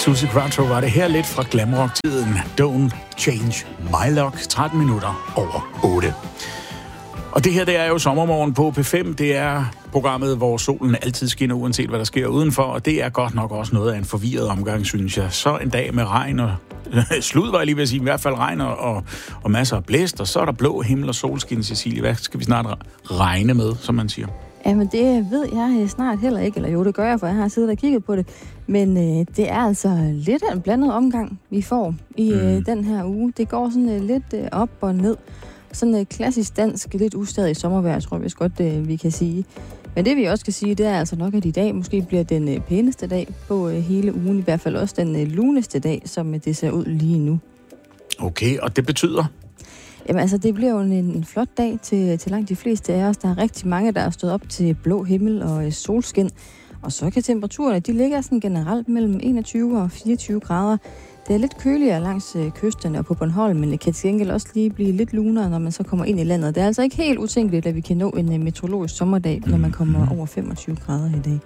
Susie Quattro var det her lidt fra glamrock-tiden. Don't Change My Luck, 13 minutter over 8. Og det her, det er jo Sommermorgen på P5. Det er programmet, hvor solen altid skinner, uanset hvad der sker udenfor. Og det er godt nok også noget af en forvirret omgang, synes jeg. Så en dag med regn og slud, var jeg lige ved at sige, i hvert fald regn og masser af blæst. Og så er der blå himmel og solskin, Cecilie. Hvad skal vi snart regne med, som man siger? Jamen, det ved jeg snart heller ikke. Eller jo, det gør jeg, for jeg har siddet og kigget på det. Men det er altså lidt af en blandet omgang, vi får i den her uge. Det går sådan lidt op og ned. Sådan klassisk dansk, lidt ustadig sommervejr, tror jeg godt, vi kan sige. Men det vi også kan sige, det er altså nok, at i dag måske bliver den pæneste dag på hele ugen. I hvert fald også den luneste dag, som det ser ud lige nu. Okay, og det betyder? Jamen altså, det bliver jo en flot dag til langt de fleste af os. Der er rigtig mange, der er stået op til blå himmel og solskin. Og så kan temperaturerne, de ligger sådan generelt mellem 21 og 24 grader. Det er lidt køligere langs kysterne og på Bornholm, men det kan til gengæld også lige blive lidt lunere, når man så kommer ind i landet. Det er altså ikke helt utænkeligt, at vi kan nå en meteorologisk sommerdag, når man kommer over 25 grader i dag.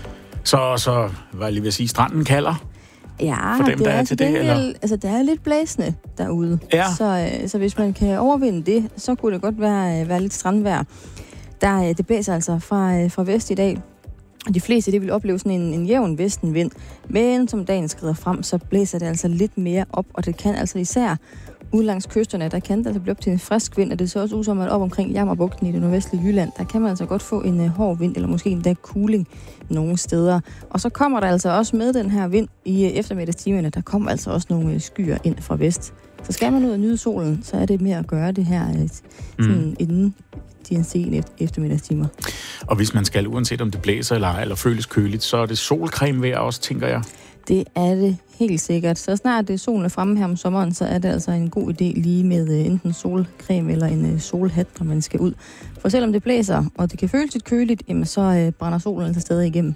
Så var jeg lige ved at sige, stranden kalder? Ja, for dem, det der er til det, eller? Altså, det er lidt blæsende derude. Ja. Så hvis man kan overvinde det, så kunne det godt være lidt strandvejr. Det blæser altså fra vest i dag. De fleste, det vil opleve sådan en jævn vestenvind, men som dagen skrider frem, så blæser det altså lidt mere op, og det kan altså især ud langs kysterne, der kan det altså blive op til en frisk vind, og det ser også ud som, at op omkring Jammerbugten i det nordvestlige Jylland, der kan man altså godt få en hård vind, eller måske endda kuling nogle steder. Og så kommer der altså også med den her vind i eftermiddagstimerne, der kommer altså også nogle skyer ind fra vest. Så skal man ud og nyde solen, så er det mere at gøre det her sådan inden de sene eftermiddagstimer. Og hvis man skal, uanset om det blæser eller føles køligt, så er det solcreme vejr også, tænker jeg. Det er det helt sikkert. Så snart solen er fremme her om sommeren, så er det altså en god idé lige med enten solcreme eller en solhat, når man skal ud. For selvom det blæser, og det kan føles lidt køligt, jamen så brænder solen altså stadig igennem.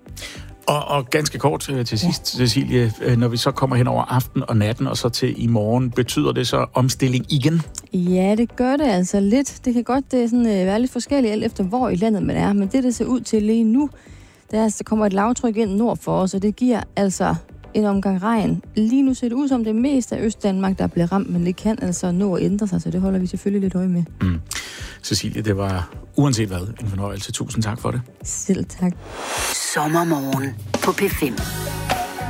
Og ganske kort til sidst, Cecilie, når vi så kommer hen over aften og natten, og så til i morgen, betyder det så omstilling igen? Ja, det gør det altså lidt. Det kan godt sådan, være lidt forskelligt alt efter, hvor i landet man er, men det ser ud til lige nu, der kommer et lavtryk ind nord for os, og det giver altså en omgang regn. Lige nu ser det ud som det meste af Østdanmark, der bliver ramt, men det kan altså nå at ændre sig, så det holder vi selvfølgelig lidt øje med. Cecilie, det var uanset hvad en fornøjelse. Tusind tak for det. Selv tak. Sommermorgen på P5.